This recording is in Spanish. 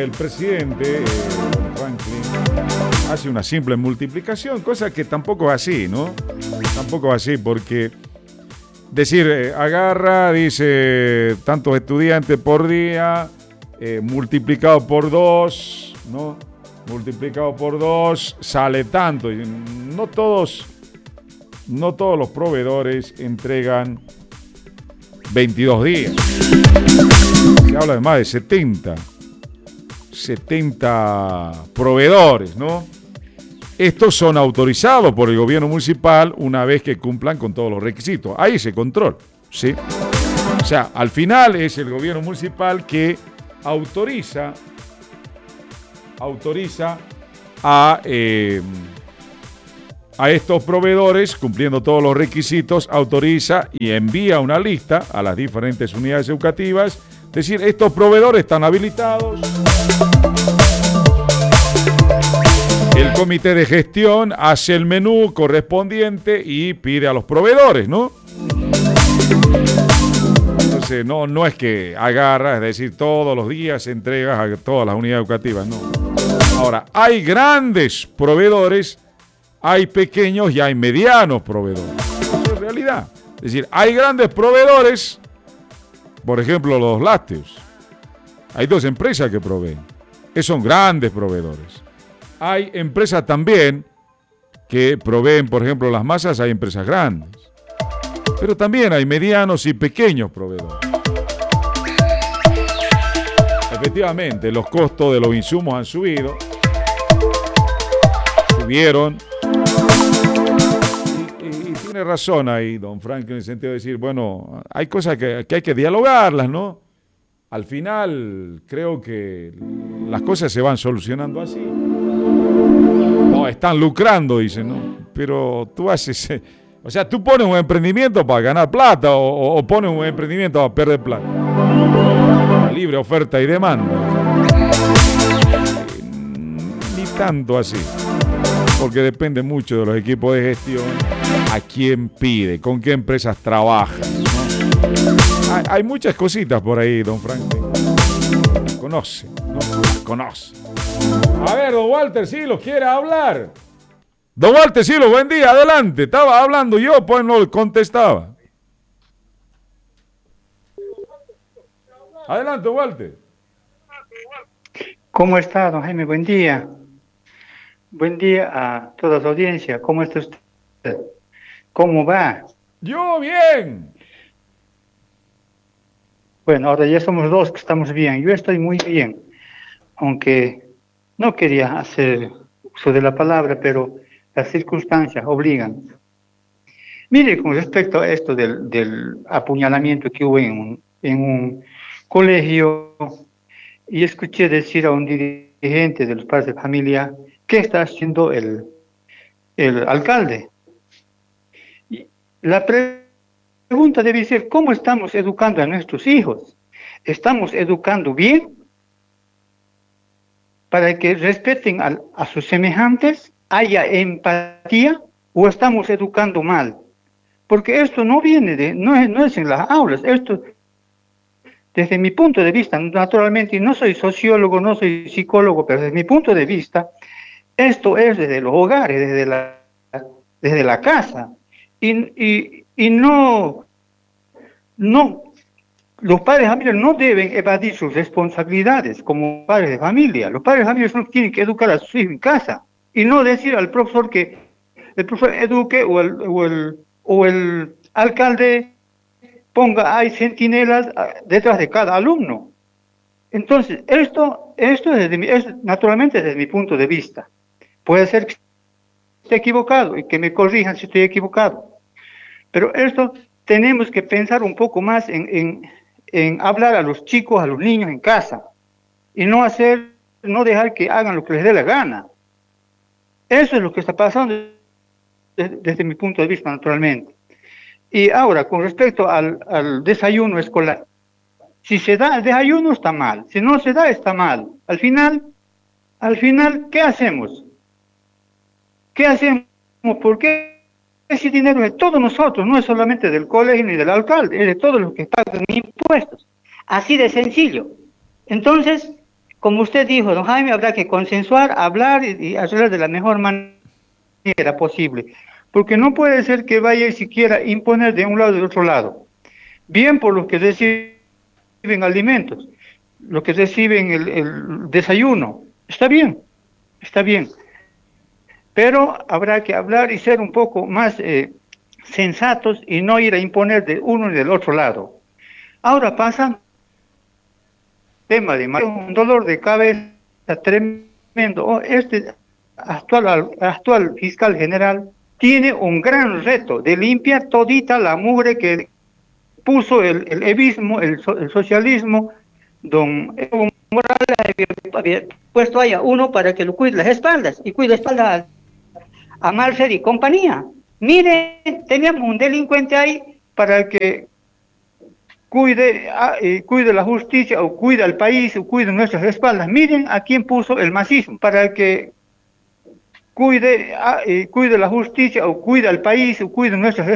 el presidente, Franklin, hace una simple multiplicación, cosa que tampoco es así, ¿no? Tampoco es así, porque decir, agarra, dice, tantos estudiantes por día, multiplicado por 2, ¿no? Multiplicado por 2, sale tanto. Y no todos los proveedores entregan 22 días. Se habla de más de 70 proveedores, ¿no? Estos son autorizados por el gobierno municipal una vez que cumplan con todos los requisitos. Hay ese control, ¿sí? O sea, al final es el gobierno municipal que autoriza a estos proveedores, cumpliendo todos los requisitos, autoriza y envía una lista a las diferentes unidades educativas. Es decir, estos proveedores están habilitados. El comité de gestión hace el menú correspondiente y pide a los proveedores, ¿no? Entonces, no es que agarra, es decir, todos los días entregas a todas las unidades educativas, no. Ahora, hay grandes proveedores, hay pequeños y hay medianos proveedores. Eso es realidad. Es decir, hay grandes proveedores, por ejemplo, los lácteos. Hay 2 empresas que proveen. Esos son grandes proveedores. Hay empresas también que proveen, por ejemplo, las masas, hay empresas grandes. Pero también hay medianos y pequeños proveedores. Efectivamente, los costos de los insumos han subieron. Y tiene razón ahí, don Frank, en el sentido de decir, bueno, hay cosas que hay que dialogarlas, ¿no? Al final, creo que las cosas se van solucionando así. No, están lucrando, dicen, ¿no? Pero tú haces... O sea, tú pones un emprendimiento para ganar plata o pones un emprendimiento para perder plata. Libre oferta y demanda. Ni tanto así. Porque depende mucho de los equipos de gestión, a quién pide, con qué empresas trabajan, ¿no? Hay muchas cositas por ahí, don Franklin. Conoce, ¿no? Conoce. A ver, don Walter Silos quiere hablar. Don Walter Silos, buen día, adelante. Estaba hablando yo, pues no contestaba. Adelante, Walter. ¿Cómo está, don Jaime? Buen día. Buen día a toda su audiencia. ¿Cómo está usted? ¿Cómo va? Yo bien. Bueno, ahora ya somos 2 que estamos bien. Yo estoy muy bien, aunque no quería hacer uso de la palabra, pero las circunstancias obligan. Mire, con respecto a esto del apuñalamiento que hubo en un colegio, y escuché decir a un dirigente de los padres de familia, ¿qué está haciendo el alcalde? Y la pregunta debe ser, ¿cómo estamos educando a nuestros hijos? ¿Estamos educando bien para que respeten a sus semejantes, haya empatía, o estamos educando mal? Porque esto no viene no es en las aulas, esto, desde mi punto de vista, naturalmente, no soy sociólogo, no soy psicólogo, pero desde mi punto de vista, esto es desde los hogares, desde la casa. Y no, los padres de familia no deben evadir sus responsabilidades como padres de familia. Los padres de familia solo tienen que educar a sus hijos en casa y no decir al profesor que el profesor eduque o el alcalde hay centinelas detrás de cada alumno. Entonces, esto es naturalmente desde mi punto de vista. Puede ser que esté equivocado y que me corrijan si estoy equivocado. Pero esto tenemos que pensar un poco más en hablar a los chicos, a los niños en casa y no dejar que hagan lo que les dé la gana. Eso es lo que está pasando desde mi punto de vista, naturalmente. Y ahora, con respecto al desayuno escolar, si se da el desayuno está mal, si no se da está mal. Al final, ¿qué hacemos? ¿Qué hacemos? Porque ese dinero es de todos nosotros, no es solamente del colegio ni del alcalde, es de todos los que pagan impuestos. Así de sencillo. Entonces, como usted dijo, don Jaime, habrá que consensuar, hablar y arreglar de la mejor manera posible. Porque no puede ser que vaya y siquiera imponer de un lado y del otro lado. Bien por los que reciben alimentos, los que reciben el desayuno. Está bien, está bien. Pero habrá que hablar y ser un poco más sensatos y no ir a imponer de uno y del otro lado. Ahora pasa tema de un dolor de cabeza tremendo. Este actual fiscal general tiene un gran reto de limpiar todita la mugre que puso el evismo, el socialismo. Don Evo Morales había puesto ahí a uno para que lo cuide las espaldas y cuide la espalda a Marcel y compañía. Miren, teníamos un delincuente ahí para que cuide la justicia o cuide al país o cuide nuestras espaldas. Miren a quién puso el masismo para que cuide la justicia o cuide al país o cuide nuestras